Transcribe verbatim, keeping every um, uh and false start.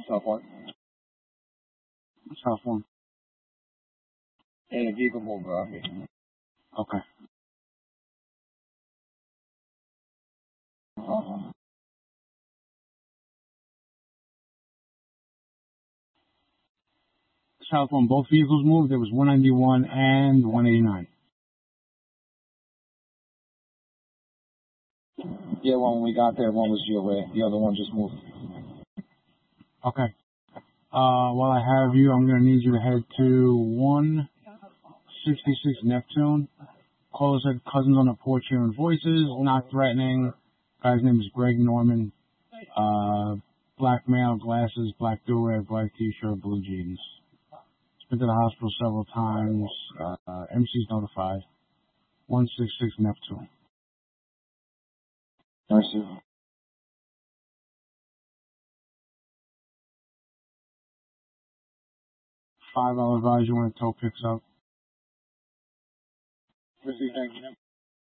Tough one. Tough one. And the vehicle move, bro. Okay. Awesome. South one, both vehicles moved. There was one ninety-one and one eighty-nine. Yeah, when we got there, one was your way. The other one just moved. Okay. Uh, while I have you, I'm going to need you to head to one sixty-six Neptune. Caller said cousins on the porch hearing voices, not threatening. Guy's name is Greg Norman. Uh, black male, glasses, black do-rag, black t-shirt, blue jeans. He's been to the hospital several times. Uh, uh, M C's notified. one sixty-six Neptune. Mercy. Five, I'll advise you when the tow picks up. Mercy, thank you.